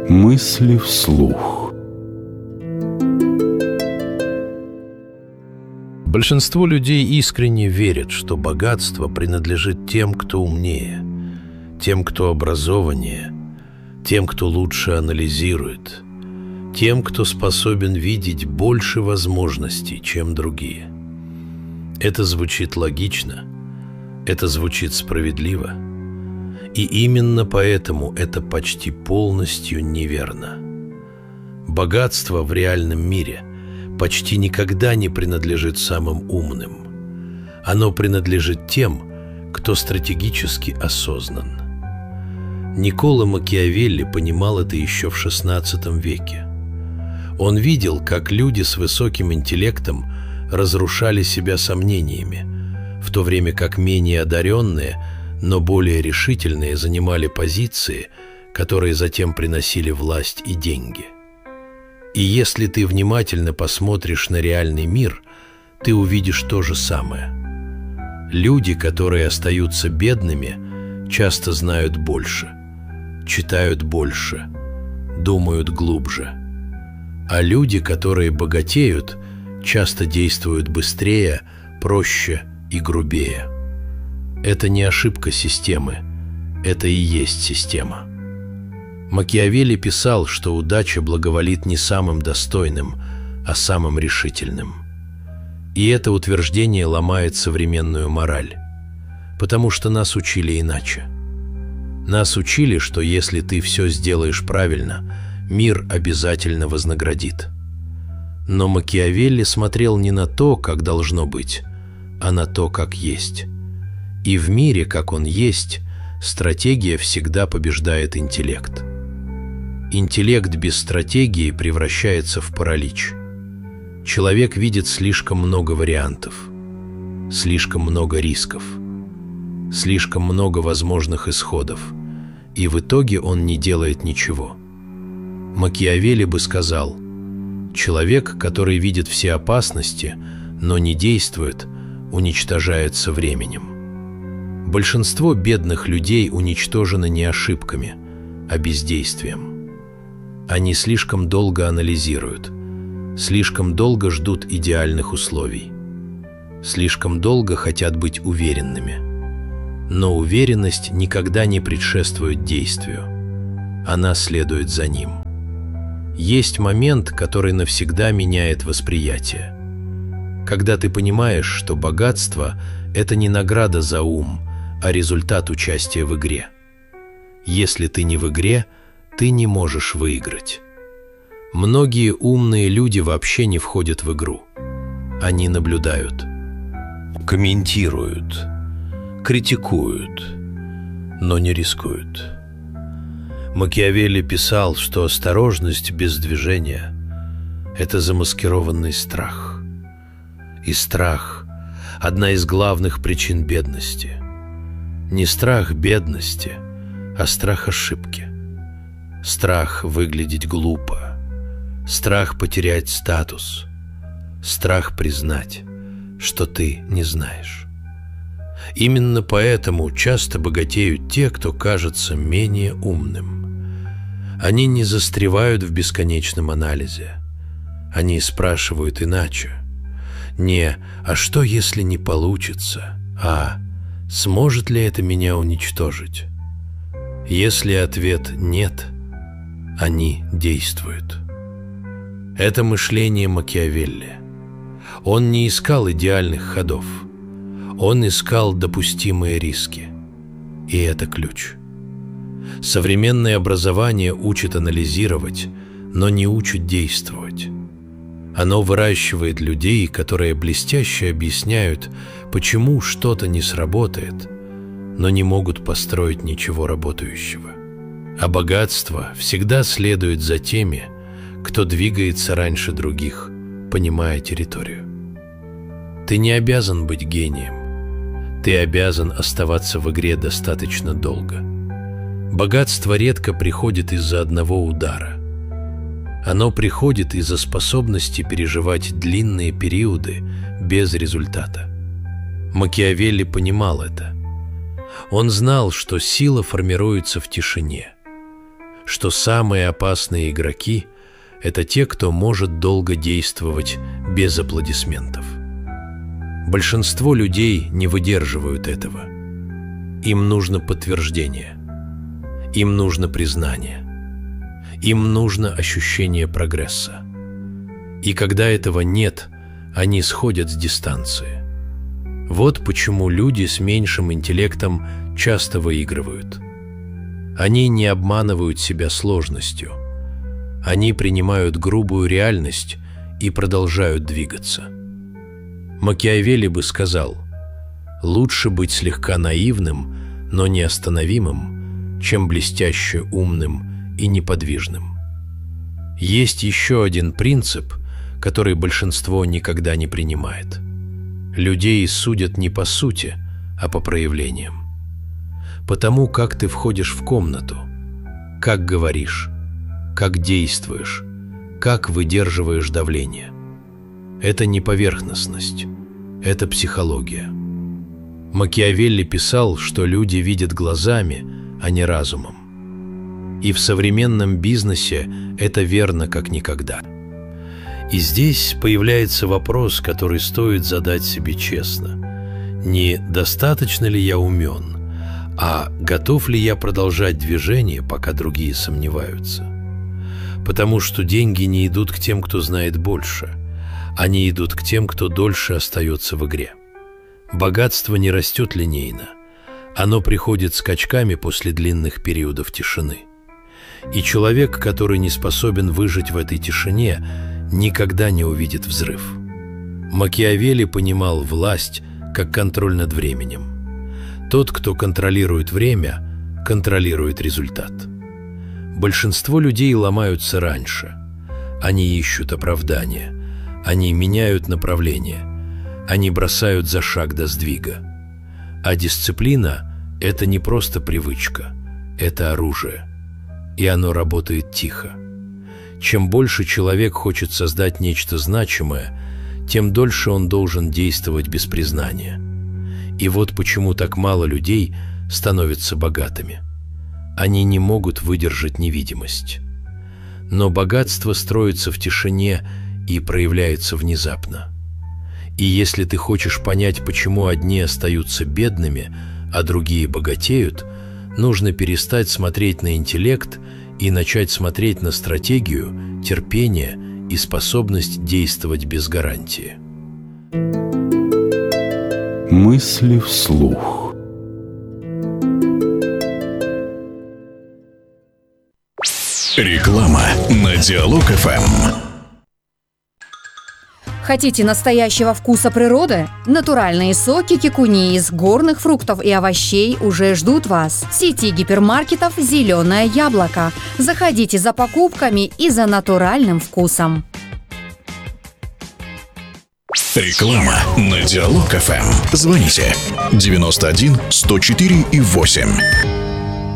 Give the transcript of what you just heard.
Мысли вслух. Большинство людей искренне верят, что богатство принадлежит тем, кто умнее, тем, кто образованнее, тем, кто лучше анализирует, тем, кто способен видеть больше возможностей, чем другие. Это звучит логично, это звучит справедливо, и именно поэтому это почти полностью неверно. Богатство в реальном мире почти никогда не принадлежит самым умным. Оно принадлежит тем, кто стратегически осознан. Никколо Макиавелли понимал это еще в XVI веке. Он видел, как люди с высоким интеллектом разрушали себя сомнениями, в то время как менее одаренные, но более решительные занимали позиции, которые затем приносили власть и деньги. И если ты внимательно посмотришь на реальный мир, ты увидишь то же самое. Люди, которые остаются бедными, часто знают больше, читают больше, думают глубже. А люди, которые богатеют, часто действуют быстрее, проще и грубее. Это не ошибка системы, это и есть система. Макиавелли писал, что удача благоволит не самым достойным, а самым решительным. И это утверждение ломает современную мораль, потому что нас учили иначе. Нас учили, что если ты все сделаешь правильно, мир обязательно вознаградит. Но Макиавелли смотрел не на то, как должно быть, а на то, как есть. И в мире, как он есть, стратегия всегда побеждает интеллект. Интеллект без стратегии превращается в паралич. Человек видит слишком много вариантов, слишком много рисков, слишком много возможных исходов, и в итоге он не делает ничего. Макиавелли бы сказал: человек, который видит все опасности, но не действует, уничтожается временем. Большинство бедных людей уничтожено не ошибками, а бездействием. Они слишком долго анализируют, слишком долго ждут идеальных условий, слишком долго хотят быть уверенными. Но уверенность никогда не предшествует действию, она следует за ним. Есть момент, который навсегда меняет восприятие. Когда ты понимаешь, что богатство – это не награда за ум, а результат участия в игре. Если ты не в игре, ты не можешь выиграть. Многие умные люди вообще не входят в игру. Они наблюдают, комментируют, критикуют, но не рискуют. Макиавелли писал, что осторожность без движения – это замаскированный страх. И страх – одна из главных причин бедности. Не страх бедности, а страх ошибки. Страх выглядеть глупо, страх потерять статус, страх признать, что ты не знаешь. Именно поэтому часто богатеют те, кто кажется менее умным. Они не застревают в бесконечном анализе. Они спрашивают иначе. Не «а что, если не получится?», а «сможет ли это меня уничтожить?». Если ответ «нет», они действуют. Это мышление Макиавелли. Он не искал идеальных ходов. Он искал допустимые риски. И это ключ. Современное образование учит анализировать, но не учит действовать. Оно выращивает людей, которые блестяще объясняют, почему что-то не сработает, но не могут построить ничего работающего. А богатство всегда следует за теми, кто двигается раньше других, понимая территорию. Ты не обязан быть гением. Ты обязан оставаться в игре достаточно долго. Богатство редко приходит из-за одного удара. Оно приходит из-за способности переживать длинные периоды без результата. Макиавелли понимал это. Он знал, что сила формируется в тишине, что самые опасные игроки – это те, кто может долго действовать без аплодисментов. Большинство людей не выдерживают этого. Им нужно подтверждение. Им нужно признание. Им нужно ощущение прогресса. И когда этого нет, они сходят с дистанции. Вот почему люди с меньшим интеллектом часто выигрывают. Они не обманывают себя сложностью. Они принимают грубую реальность и продолжают двигаться. Макиавелли бы сказал: лучше быть слегка наивным, но неостановимым, чем блестяще умным и неподвижным. Есть еще один принцип, который большинство никогда не принимает. Людей судят не по сути, а по проявлениям. Потому как ты входишь в комнату, как говоришь, как действуешь, как выдерживаешь давление. Это не поверхностность, это психология. Макиавелли писал, что люди видят глазами, а не разумом. И в современном бизнесе это верно как никогда. И здесь появляется вопрос, который стоит задать себе честно. Не достаточно ли я умен, а готов ли я продолжать движение, пока другие сомневаются? Потому что деньги не идут к тем, кто знает больше. Они идут к тем, кто дольше остается в игре. Богатство не растет линейно. Оно приходит скачками после длинных периодов тишины. И человек, который не способен выжить в этой тишине, никогда не увидит взрыв. Макиавелли понимал власть как контроль над временем. Тот, кто контролирует время, контролирует результат. Большинство людей ломаются раньше. Они ищут оправдания. Они меняют направление. Они бросают за шаг до сдвига. А дисциплина – это не просто привычка, это оружие. И оно работает тихо. Чем больше человек хочет создать нечто значимое, тем дольше он должен действовать без признания. И вот почему так мало людей становятся богатыми. Они не могут выдержать невидимость. Но богатство строится в тишине и проявляется внезапно. И если ты хочешь понять, почему одни остаются бедными, а другие богатеют, нужно перестать смотреть на интеллект и начать смотреть на стратегию, терпение и способность действовать без гарантии. Мысли вслух. Реклама на Диалог ФМ. Хотите настоящего вкуса природы? Натуральные соки кикуни из горных фруктов и овощей уже ждут вас. В сети гипермаркетов «Зеленое яблоко». Заходите за покупками и за натуральным вкусом. Реклама на Диалог ФМ. Звоните 91 104 и 8.